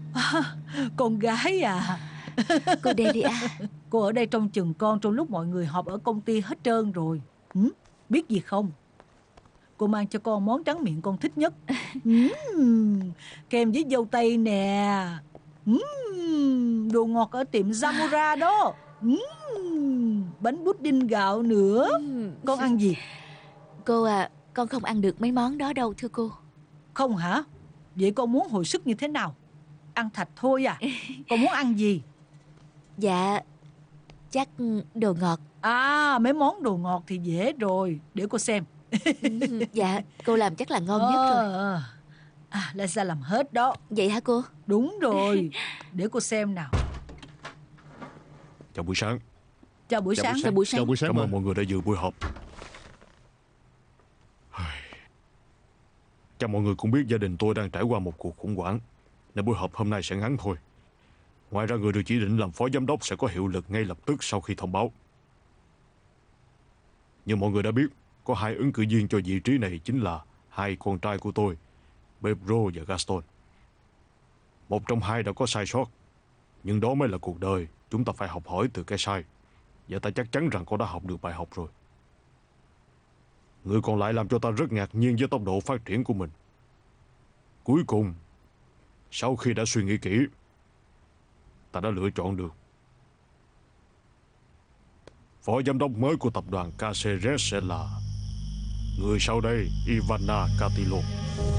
Con gái à? Cô Delia. Cô ở đây trông chừng con trong lúc mọi người họp ở công ty hết trơn rồi. Biết gì không? Cô mang cho con món tráng miệng con thích nhất. Kem với dâu tây nè. Đồ ngọt ở tiệm Zamora đó. Bánh pudding gạo nữa. Con ăn gì? Cô à, con không ăn được mấy món đó đâu thưa cô. Không hả? Vậy con muốn hồi sức như thế nào? Ăn thạch thôi à? Con muốn ăn gì? Dạ, chắc đồ ngọt. À, mấy món đồ ngọt thì dễ rồi. Để cô xem. Dạ, cô làm chắc là ngon nhất rồi. Lisa làm hết đó. Vậy hả cô? Đúng rồi. Để cô xem nào. Chào buổi sáng. Chào buổi sáng. Chào buổi sáng. Chào buổi sáng. Cảm ơn mọi người đã dự buổi họp. Chắc mọi người cũng biết gia đình tôi đang trải qua một cuộc khủng hoảng, nên buổi họp hôm nay sẽ ngắn thôi. Ngoài ra, người được chỉ định làm phó giám đốc sẽ có hiệu lực ngay lập tức sau khi thông báo. Như mọi người đã biết, có hai ứng cử viên cho vị trí này chính là hai con trai của tôi, Pedro và Gaston. Một trong hai đã có sai sót, nhưng đó mới là cuộc đời. Chúng ta phải học hỏi từ cái sai, và ta chắc chắn rằng con đã học được bài học rồi. Người còn lại làm cho ta rất ngạc nhiên với tốc độ phát triển của mình. Cuối cùng, sau khi đã suy nghĩ kỹ, ta đã lựa chọn được phó giám đốc mới của tập đoàn Caceres sẽ là người sau đây, Ivana Catilo.